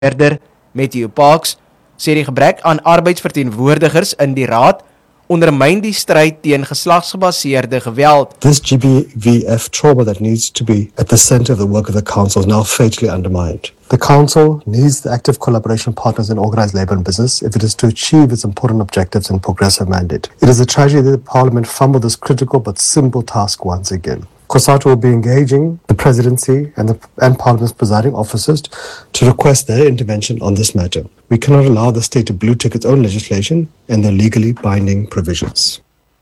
Verder Matthew Parks sê die gebrek aan arbeidsverteenwoordigers in die raad ondermyn die stryd teen geslagsgebaseerde geweld. This GBVF trauma that needs to be at the center of the work of the council is now fatally undermined. The council needs the active collaboration partners in organised labour and business if it is to achieve its important objectives and progressive mandate. It is a tragedy that the Parliament fumbled this critical but simple task once again. COSATU will be engaging the Presidency and Parliament's presiding officers to request their intervention on this matter. We cannot allow the state to blue-tick its own legislation and their legally binding provisions.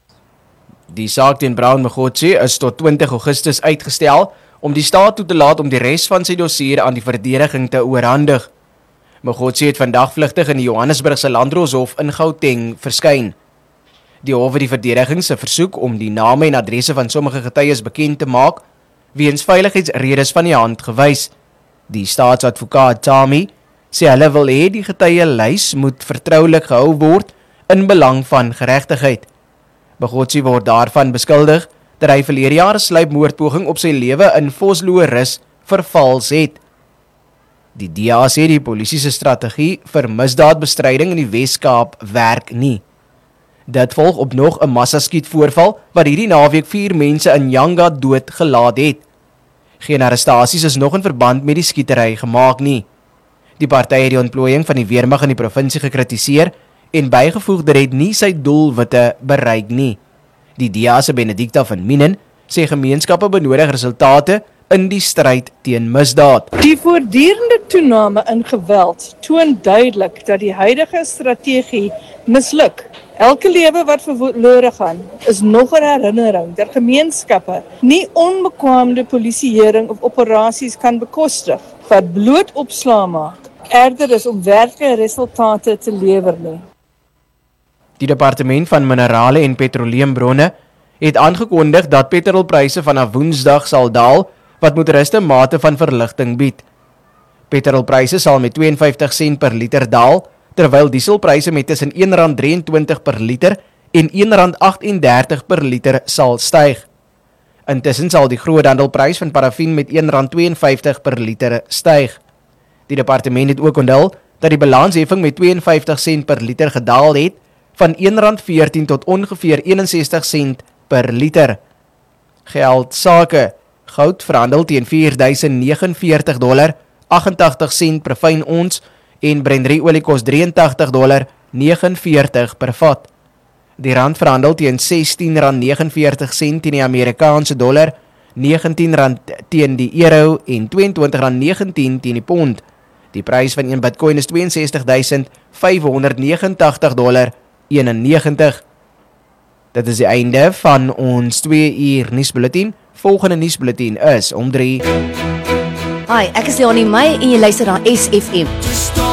Die saak teen Brown Mokgotsi is tot 20 Augustus uitgestel om die staat toe te laat om die res van sy dossier aan die verdediging te oorhandig. Mokgotsi het vandag vlugtig in die Johannesburgse Landdroshof in Gauteng verskyn. Die hof het die verdediging se versoek om die name en adresse van sommige getuies bekend te maak, weens veiligheidsredes van die hand gewys. Die staatsadvokaat Tami sê hulle wil hê die getuielys moet vertroulik gehou word in belang van geregtigheid. Mokgotsi word daarvan beskuldig dat hy verlede jaar 'n sluipmoordpoging op sy lewe in Vosloorus vervals het. Die DA sê die polisie se strategie vir misdaadbestryding in die Wes-Kaap werk nie. Dit volg op nog 'n massaskietvoorval wat hierdie naweek 4 mense in Yanga doodgelaat het. Geen arrestasies is nog in verband met die skietery gemaak nie. Die party het die ontplooiing van die weermag in die provinsie gekritiseer en bygevoeg dat dit nie sy doelwitte bereik nie. Die DA se Benedicta van Minen sê gemeenskappe benodig resultate in die stryd teen misdaad. Die voortdurende toename in geweld toon duidelik dat die huidige strategie misluk. Elke lewe wat verlore gaan, is nog 'n herinnering dat gemeenskappe nie onbekwaamde polisieering of operasies kan bekostig wat bloot opslaa maak, erger is om werklike resultate te lewer nie. Die Departement van Minerale en Petroleumbronne het aangekondig dat petrolpryse vanaf Woensdag sal daal, wat motoriste mate van verligting bied. Petrolpryse sal met 52 sent per liter daal, terwyl dieselpryse met tussen R1.23 per liter en R1.38 per liter sal styg. Intussen sal die groothandelprys van parafin met R1.52 per liter styg. Die departement het ook onthul dat die balansheffing met 52 sent per liter gedaal het, van R1.14 tot ongeveer 61 sent per liter. Geldsake: goud verhandel teen $4,049, 88 sent per fyn ons, en Brent-olie kos $83,49 per vat. Die rand verhandel teen R16,49 teen die Amerikaanse dollar, R19 teen die euro en R22,19 teen die pond. Die prys van 1 Bitcoin is $62,589,91. Dit is die einde van ons 2 uur nuusbulletin. Volgende nuusbulletin is om 3. Hi, ek is Leonie May en jy luister na SFM.